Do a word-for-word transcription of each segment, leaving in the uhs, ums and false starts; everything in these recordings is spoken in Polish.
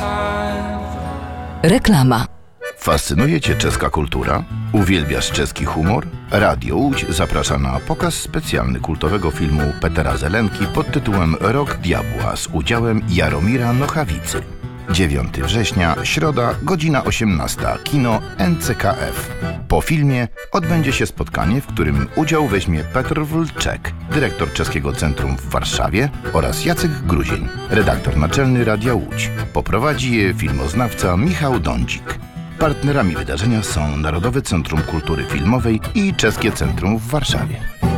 Reklama. Fascynuje Cię czeska kultura? Uwielbiasz czeski humor? Radio Łódź zaprasza na pokaz specjalny kultowego filmu Petera Zelenki pod tytułem Rok Diabła z udziałem Jaromira Nochawicy. dziewiątego września, środa, godzina osiemnasta, kino N C K F. Po filmie odbędzie się spotkanie, w którym udział weźmie Petr Wlczek, dyrektor Czeskiego Centrum w Warszawie, oraz Jacek Gruzień, redaktor naczelny Radia Łódź. Poprowadzi je filmoznawca Michał Dądzik. Partnerami wydarzenia są Narodowe Centrum Kultury Filmowej i Czeskie Centrum w Warszawie.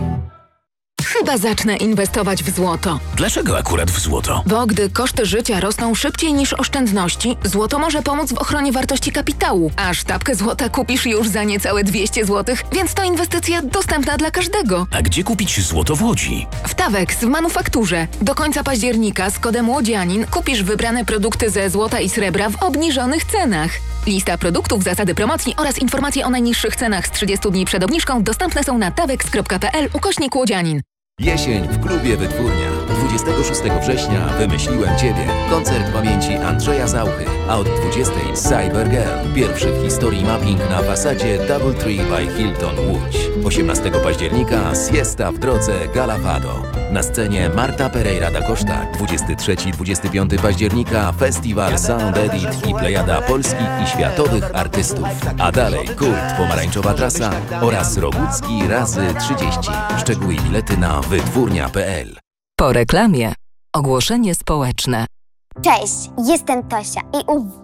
Chyba zacznę inwestować w złoto. Dlaczego akurat w złoto? Bo gdy koszty życia rosną szybciej niż oszczędności, złoto może pomóc w ochronie wartości kapitału. A sztabkę złota kupisz już za niecałe dwieście złotych, więc to inwestycja dostępna dla każdego. A gdzie kupić złoto w Łodzi? W Tawex w manufakturze. Do końca października z kodem Łodzianin kupisz wybrane produkty ze złota i srebra w obniżonych cenach. Lista produktów, zasady promocji oraz informacje o najniższych cenach z trzydziestu dni przed obniżką dostępne są na tawex kropka p l ukośnik Łodzianin. Jesień w klubie Wytwórnia. dwudziestego szóstego września Wymyśliłem Ciebie. Koncert pamięci Andrzeja Zauchy. A od dwudziestej Cyber Girl. Pierwszy w historii mapping na fasadzie Doubletree by Hilton Łódź. osiemnastego października Siesta w drodze Galafado. Na scenie Marta Pereira da Costa. dwudziestego trzeciego dwudziestego piątego października Festiwal Sound Edit i plejada polskich i światowych artystów. A dalej Kult, Pomarańczowa Trasa oraz Rogucki razy trzydzieści. Szczegóły i bilety na wytwórnia kropka p l. Po reklamie ogłoszenie społeczne. Cześć, jestem Tosia i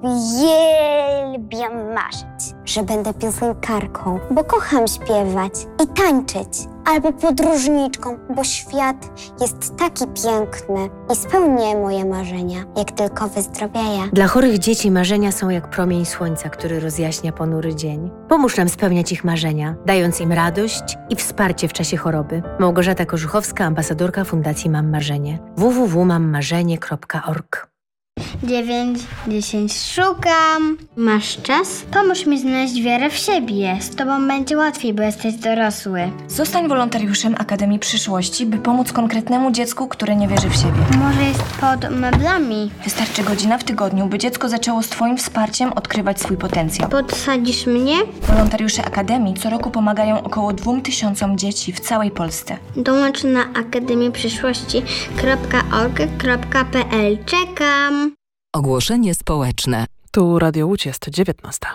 uwielbiam marzyć, że będę piosenkarką, bo kocham śpiewać i tańczyć, albo podróżniczką, bo świat jest taki piękny i spełnię moje marzenia, jak tylko wyzdrowieję. Dla chorych dzieci marzenia są jak promień słońca, który rozjaśnia ponury dzień. Pomóż nam spełniać ich marzenia, dając im radość i wsparcie w czasie choroby. Małgorzata Korzuchowska, ambasadorka Fundacji Mam Marzenie. w w w kropka mam marzenie kropka org. dziewięć, dziesięć, szukam. Masz czas? Pomóż mi znaleźć wiarę w siebie. Z tobą będzie łatwiej, bo jesteś dorosły. Zostań wolontariuszem Akademii Przyszłości, by pomóc konkretnemu dziecku, które nie wierzy w siebie. Może jest pod meblami. Wystarczy godzina w tygodniu, by dziecko zaczęło z twoim wsparciem odkrywać swój potencjał. Podsadzisz mnie? Wolontariusze Akademii co roku pomagają około dwóm tysiącom dzieci w całej Polsce. Dołącz na akademię przyszłości kropka org kropka p l. Czekam. Ogłoszenie społeczne. Tu Radio Łódź, jest dziewiętnasta.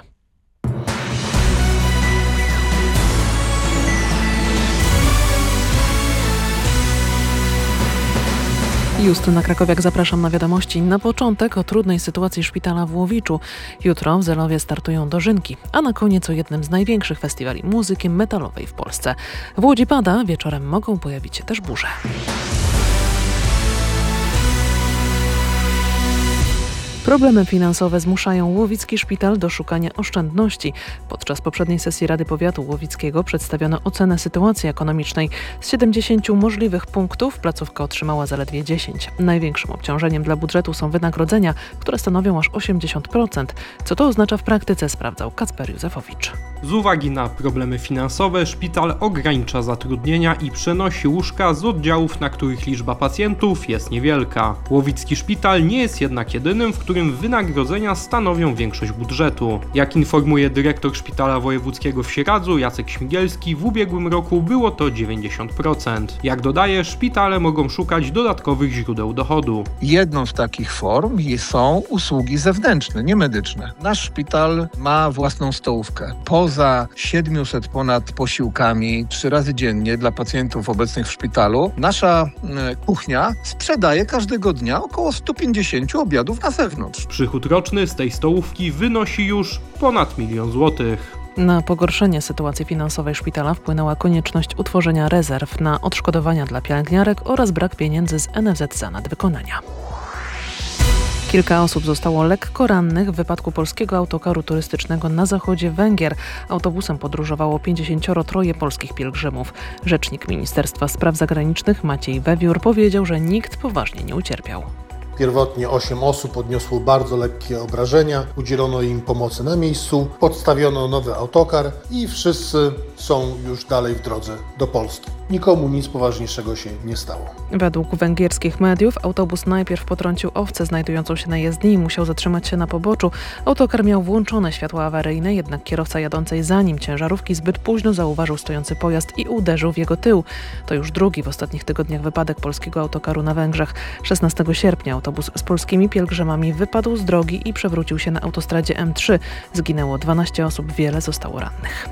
Justyna Krakowiak, zapraszam na wiadomości. Na początek o trudnej sytuacji szpitala w Łowiczu. Jutro w Zelowie startują dożynki, a na koniec o jednym z największych festiwali muzyki metalowej w Polsce. W Łodzi pada, wieczorem mogą pojawić się też burze. Problemy finansowe zmuszają łowicki szpital do szukania oszczędności. Podczas poprzedniej sesji Rady Powiatu Łowickiego przedstawiono ocenę sytuacji ekonomicznej. Z siedemdziesięciu możliwych punktów placówka otrzymała zaledwie dziesięć. Największym obciążeniem dla budżetu są wynagrodzenia, które stanowią aż osiemdziesiąt procent. Co to oznacza w praktyce, sprawdzał Kacper Józefowicz. Z uwagi na problemy finansowe szpital ogranicza zatrudnienia i przenosi łóżka z oddziałów, na których liczba pacjentów jest niewielka. Łowicki szpital nie jest jednak jedynym, w którym wynagrodzenia stanowią większość budżetu. Jak informuje dyrektor Szpitala Wojewódzkiego w Sieradzu Jacek Śmigielski, w ubiegłym roku było to dziewięćdziesiąt procent. Jak dodaje, szpitale mogą szukać dodatkowych źródeł dochodu. Jedną z takich form są usługi zewnętrzne, niemedyczne. Nasz szpital ma własną stołówkę. Poza siedmiuset ponad posiłkami trzy razy dziennie dla pacjentów obecnych w szpitalu, nasza kuchnia sprzedaje każdego dnia około sto pięćdziesiąt obiadów na zewnątrz. Przychód roczny z tej stołówki wynosi już ponad milion złotych. Na pogorszenie sytuacji finansowej szpitala wpłynęła konieczność utworzenia rezerw na odszkodowania dla pielęgniarek oraz brak pieniędzy z N F Z za nadwykonania. Kilka osób zostało lekko rannych w wypadku polskiego autokaru turystycznego na zachodzie Węgier. Autobusem podróżowało pięćdziesięcioro troje polskich pielgrzymów. Rzecznik Ministerstwa Spraw Zagranicznych Maciej Wewiór powiedział, że nikt poważnie nie ucierpiał. Pierwotnie osiem osób odniosło bardzo lekkie obrażenia, udzielono im pomocy na miejscu, podstawiono nowy autokar i wszyscy są już dalej w drodze do Polski. nikomu nic poważniejszego się nie stało. Według węgierskich mediów autobus najpierw potrącił owcę znajdującą się na jezdni i musiał zatrzymać się na poboczu. Autokar miał włączone światła awaryjne, jednak kierowca jadącej za nim ciężarówki zbyt późno zauważył stojący pojazd i uderzył w jego tył. To już drugi w ostatnich tygodniach wypadek polskiego autokaru na Węgrzech. szesnastego sierpnia autobus z polskimi pielgrzymami wypadł z drogi i przewrócił się na autostradzie M trzy. Zginęło dwanaście osób, wiele zostało rannych.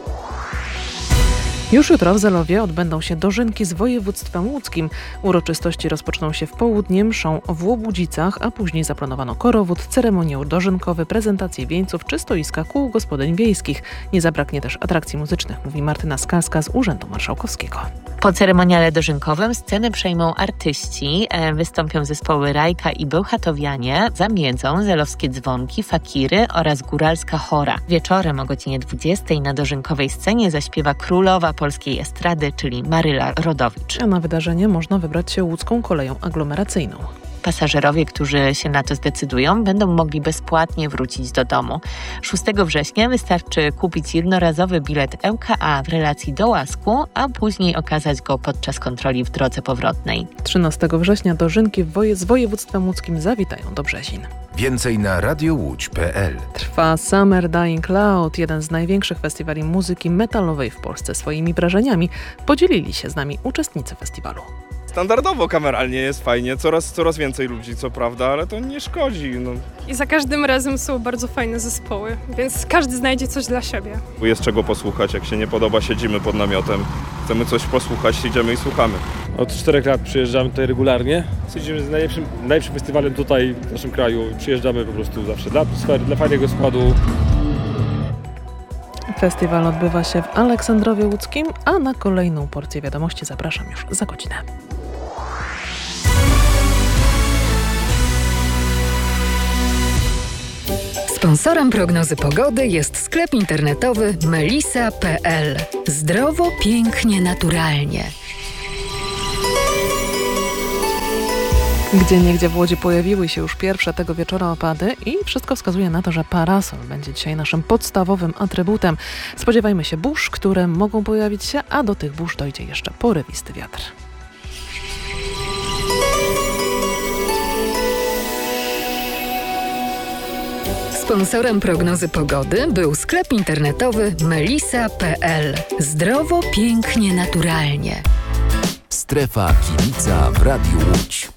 Już jutro w Zelowie odbędą się dożynki z województwem łódzkim. Uroczystości rozpoczną się w południe mszą w Łobudzicach, a później zaplanowano korowód, ceremonię dożynkowy, prezentację wieńców czy stoiska kół gospodyń wiejskich. Nie zabraknie też atrakcji muzycznych, mówi Martyna Skalska z Urzędu Marszałkowskiego. Po ceremoniale dożynkowym scenę przejmą artyści, wystąpią zespoły Rajka i Bełchatowianie, zamiedzą zelowskie dzwonki, fakiry oraz góralska chora. Wieczorem o godzinie dwudziestej na dożynkowej scenie zaśpiewa królowa polskiej estrady, czyli Maryla Rodowicz. A na wydarzenie można wybrać się łódzką koleją aglomeracyjną. Pasażerowie, którzy się na to zdecydują, będą mogli bezpłatnie wrócić do domu. szóstego września wystarczy kupić jednorazowy bilet L K A w relacji do Łasku, a później okazać go podczas kontroli w drodze powrotnej. trzynastego września dożynki w woje- z województwem łódzkim zawitają do Brzezin. Więcej na radiowódź kropka p l. Trwa Summer Dying Cloud, jeden z największych festiwali muzyki metalowej w Polsce. Swoimi wrażeniami podzielili się z nami uczestnicy festiwalu. Standardowo kameralnie jest fajnie, coraz, coraz więcej ludzi, co prawda, ale to nie szkodzi. No. I za każdym razem są bardzo fajne zespoły, więc każdy znajdzie coś dla siebie. Jest czego posłuchać, jak się nie podoba, siedzimy pod namiotem. Chcemy coś posłuchać, idziemy i słuchamy. Od czterech lat przyjeżdżamy tutaj regularnie. Jesteśmy z najlepszym, najlepszym festiwalem tutaj w naszym kraju. Przyjeżdżamy po prostu zawsze dla atmosfery, dla fajnego składu. Festiwal odbywa się w Aleksandrowie Łódzkim, a na kolejną porcję wiadomości zapraszam już za godzinę. Sponsorem prognozy pogody jest sklep internetowy melisa kropka p l. Zdrowo, pięknie, naturalnie. Gdzieniegdzie w Łodzi pojawiły się już pierwsze tego wieczora opady i wszystko wskazuje na to, że parasol będzie dzisiaj naszym podstawowym atrybutem. Spodziewajmy się burz, które mogą pojawić się, a do tych burz dojdzie jeszcze porywisty wiatr. Sponsorem prognozy pogody był sklep internetowy melisa kropka p l. Zdrowo, pięknie, naturalnie. Strefa Kibica w Radiu Łódź.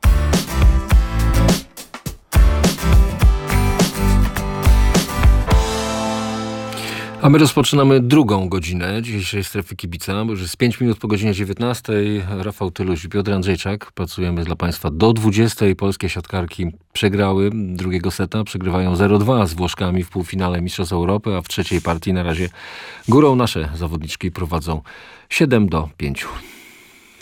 A my rozpoczynamy drugą godzinę dzisiejszej Strefy Kibica, bo już jest pięć minut po godzinie dziewiętnastej. Rafał Tyluś i Piotr Andrzejczak. Pracujemy dla Państwa do dwudziestej. Polskie siatkarki przegrały drugiego seta. Przegrywają zero dwa z Włoszkami w półfinale Mistrzostw Europy, a w trzeciej partii na razie górą nasze zawodniczki prowadzą siedem do pięciu.